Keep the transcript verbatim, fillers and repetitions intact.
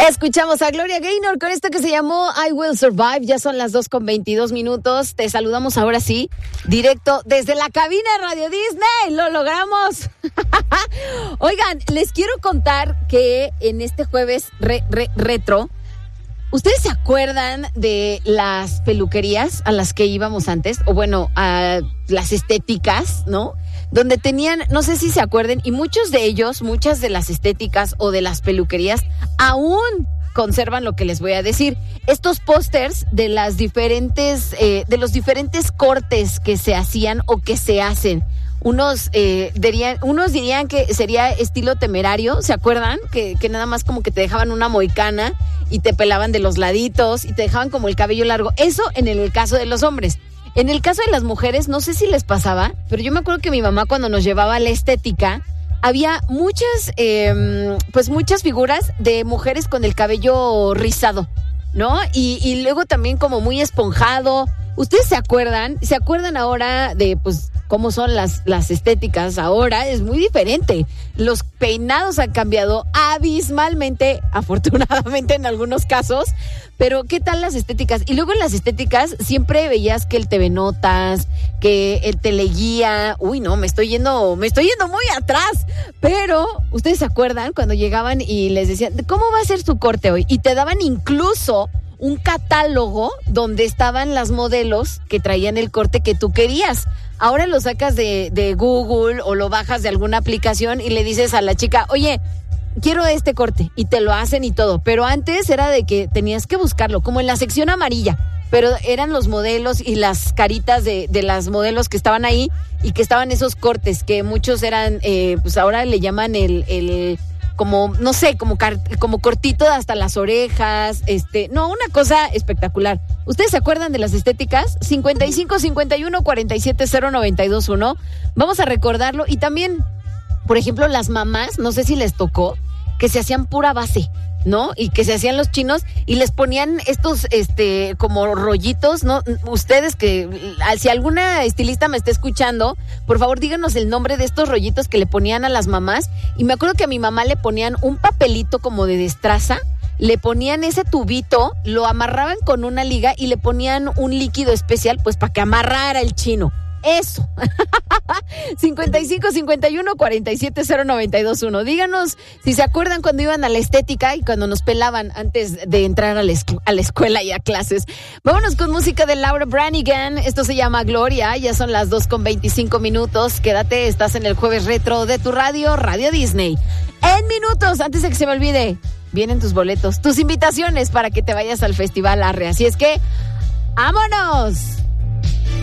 Escuchamos a Gloria Gaynor con esto que se llamó I Will Survive. Ya son las dos con veintidós minutos. Te saludamos ahora sí, directo desde la cabina de Radio Disney. ¡Lo logramos! Oigan, les quiero contar que en este jueves re, re, retro, ¿ustedes se acuerdan de las peluquerías a las que íbamos antes? O bueno, a las estéticas, ¿no? Donde tenían, no sé si se acuerden, y muchos de ellos, muchas de las estéticas o de las peluquerías aún conservan lo que les voy a decir. Estos pósters de las diferentes, eh, de los diferentes cortes que se hacían o que se hacen. Unos, eh, dirían, unos dirían que sería estilo Temerario, ¿se acuerdan? Que, que nada más como que te dejaban una moicana y te pelaban de los laditos y te dejaban como el cabello largo. Eso en el caso de los hombres. En el caso de las mujeres, no sé si les pasaba, pero yo me acuerdo que mi mamá cuando nos llevaba a la estética, había muchas, eh, pues muchas figuras de mujeres con el cabello rizado, ¿no? Y, y luego también como muy esponjado. ¿Ustedes se acuerdan? ¿Se acuerdan ahora de, pues, cómo son las, las estéticas ahora? Es muy diferente. Los peinados han cambiado abismalmente, afortunadamente en algunos casos, pero ¿qué tal las estéticas? Y luego en las estéticas siempre veías que el T V Notas, que el Teleguía, uy no, me estoy yendo, me estoy yendo muy atrás, pero ¿ustedes se acuerdan cuando llegaban y les decían, ¿cómo va a ser su corte hoy? Y te daban incluso un catálogo donde estaban las modelos que traían el corte que tú querías. Ahora lo sacas de, de Google o lo bajas de alguna aplicación y le dices a la chica, oye, quiero este corte, y te lo hacen y todo. Pero antes era de que tenías que buscarlo, como en la sección amarilla, pero eran los modelos y las caritas de, de las modelos que estaban ahí y que estaban esos cortes, que muchos eran, eh, pues ahora le llaman el... el como, no sé, como, car- como cortito hasta las orejas, este, no, una cosa espectacular. ¿Ustedes se acuerdan de las estéticas? cincuenta y cinco, cincuenta y uno, cuarenta y siete, cero, noventa y dos, uno. Vamos a recordarlo. Y también, por ejemplo, las mamás, no sé si les tocó, que se hacían pura base, ¿no? Y que se hacían los chinos y les ponían estos, este, como rollitos, ¿no? Ustedes que, si alguna estilista me está escuchando, por favor díganos el nombre de estos rollitos que le ponían a las mamás. Y me acuerdo que a mi mamá le ponían un papelito como de destraza, le ponían ese tubito, lo amarraban con una liga y le ponían un líquido especial, pues para que amarrara el chino. Eso. cincuenta y cinco, cincuenta y uno, cuarenta y siete, cero, noventa y dos, uno. Díganos si se acuerdan cuando iban a la estética y cuando nos pelaban antes de entrar a la, escu- a la escuela y a clases. Vámonos con música de Laura Branigan. Esto se llama Gloria. Ya son las dos con veinticinco minutos. Quédate, estás en el jueves retro de tu radio, Radio Disney. En minutos, antes de que se me olvide, vienen tus boletos, tus invitaciones para que te vayas al Festival Arre. Así es que, ¡vámonos!